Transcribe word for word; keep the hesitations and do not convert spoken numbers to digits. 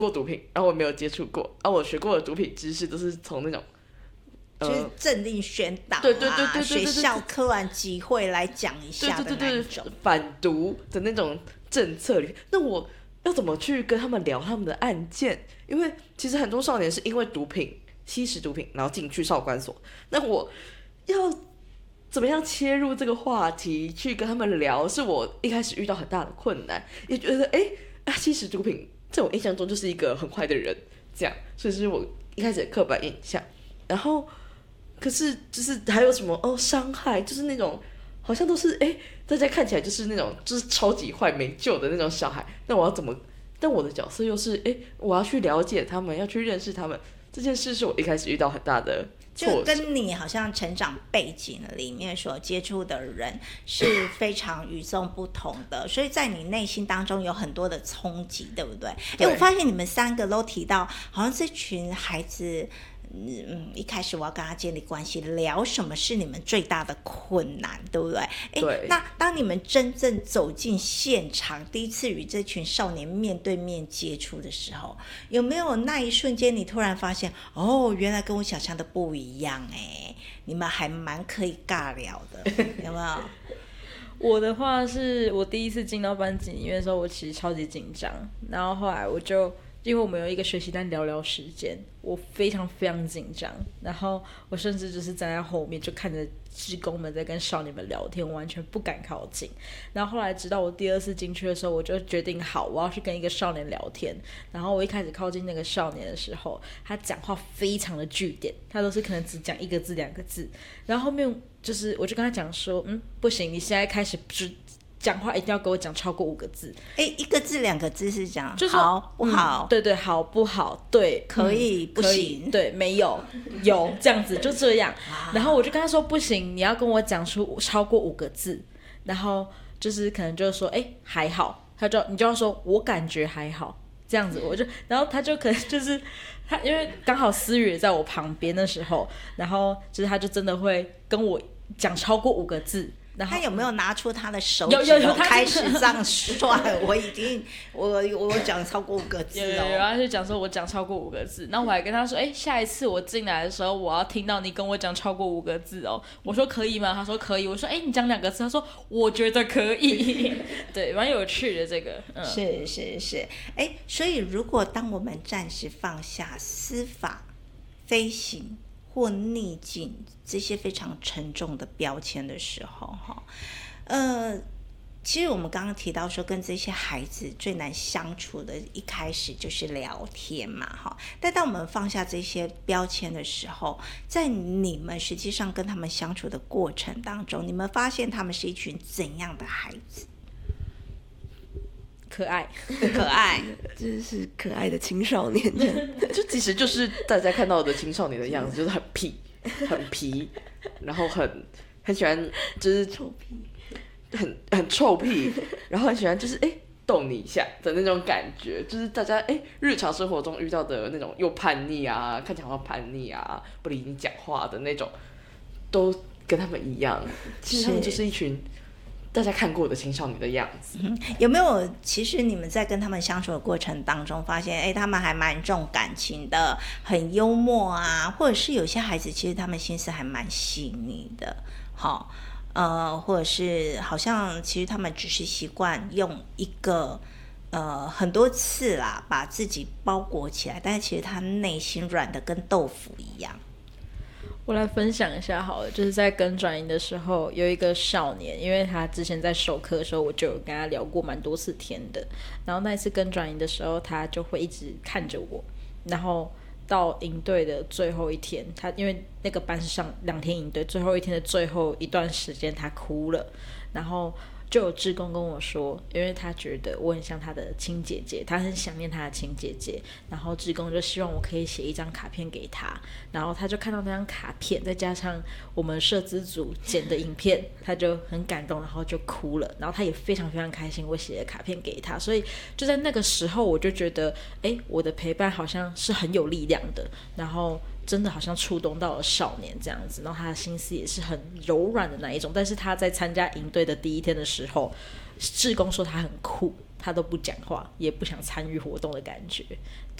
过毒品，然后我没有接触过，啊，我学过的毒品知识都是从那种。 就是政令宣导啊， 对对对对对对， 学校突然集会来讲一下的那种，对对对对， 反毒的那种政策里，那我要怎么去跟他们聊他们的案件？因为其实很多少年是因为毒品吸食毒品，然后进去少管所，那我要怎么样切入这个话题去跟他们聊？是我一开始遇到很大的困难，也觉得哎，啊，吸食毒品在我印象中就是一个很坏的人，这样，所以是我一开始的刻板印象，然后。可是就是还有什么哦伤害，就是那种好像都是哎，大家看起来就是那种就是超级坏没救的那种小孩。那我要怎么？但我的角色又是哎，我要去了解他们，要去认识他们。这件事是我一开始遇到很大的挫折， 就跟你好像成长背景里面所接触的人是非常与众不同的，所以在你内心当中有很多的冲击，对不对？哎，我发现你们三个都提到，好像这群孩子。嗯，一开始我要跟他建立关系，聊什么是你们最大的困难，对不对？ 对。 那当你们真正走进现场，第一次与这群少年面对面接触的时候，有没有那一瞬间你突然发现，哦，原来跟我想象的不一样哎，你们还蛮可以尬聊的，有没有？ 我的话是我第一次进到班级里面的时候，我其实超级紧张，然后后来我就。因为我们有一个学习单聊聊时间，我非常非常紧张，然后我甚至就是站在后面就看着志工们在跟少年们聊天，我完全不敢靠近。然后后来直到我第二次进去的时候，我就决定好我要去跟一个少年聊天。然后我一开始靠近那个少年的时候，他讲话非常的句点，他都是可能只讲一个字两个字，然后后面就是我就跟他讲说，嗯，不行，你现在开始只讲话一定要给我讲超过五个字。 哎，一个字两个字是讲就是好不好、 嗯？对对，好不好？对， 可以、嗯、不行？ 对，没有有这样子，就这样。然后我就跟他说不行，你要跟我讲出超过五个字。然后就是可能就是说，哎，还好。他就你就要说，我感觉还好，这样子。我就然后他就可能就是他，因为刚好思雨也在我旁边的时候，然后就是他就真的会跟我讲超过五个字。 他有没有拿出他的手指有有有开始这样算？我已经我我讲超过五个字哦。 有有有，他就讲说我讲超过五个字，然后我还跟他说，哎，下一次我进来的时候，我要听到你跟我讲超过五个字哦。我说可以吗？他说可以。我说哎，你讲两个字。他说我觉得可以。对，蛮有趣的这个。嗯， 是是是，哎，所以如果当我们暂时放下司法、飞行。或逆境这些非常沉重的标签的时候，哈，呃，其实我们刚刚提到说，跟这些孩子最难相处的，一开始就是聊天嘛，哈。但当我们放下这些标签的时候，在你们实际上跟他们相处的过程当中，你们发现他们是一群怎样的孩子？ 可爱， 可爱， 就是可爱的青少年， 就其实就是大家看到的青少年的样子，就是很屁，很皮，然后很很喜欢就是臭屁， 很很臭屁，然后很喜欢就是哎逗你一下的那种感觉，就是大家哎日常生活中遇到的那种又叛逆啊，看起来好像叛逆啊，不理你讲话的那种，都跟他们一样，其实他们就是一群。大家看过的青少年的样子、 嗯、有没有其实你们在跟他们相处的过程当中发现哎，他们还蛮重感情的，很幽默啊，或者是有些孩子其实他们心思还蛮细腻的，好、呃，或者是好像其实他们只是习惯用一个呃很多次啦把自己包裹起来，但是其实他内心软的跟豆腐一样。 我来分享一下好了，就是在跟转营的时候，有一个少年，因为他之前在授课的时候，我就有跟他聊过蛮多次天的。然后那一次跟转营的时候，他就会一直看着我。然后到营队的最后一天，他因为那个班是上两天营队，最后一天的最后一段时间，他哭了。然后就有志工跟我说，因为他觉得我很像他的亲姐姐，他很想念他的亲姐姐，然后志工就希望我可以写一张卡片给他，然后他就看到那张卡片，再加上我们社资组剪的影片，他就很感动，然后就哭了，然后他也非常非常开心我写的卡片给他，所以就在那个时候我就觉得，哎，我的陪伴好像是很有力量的，然后真的好像触动到了少年这样子，然后他的心思也是很柔软的那一种，但是他在参加营队的第一天的时候，志工说他很酷， 他都不讲话，也不想参与活动的感觉。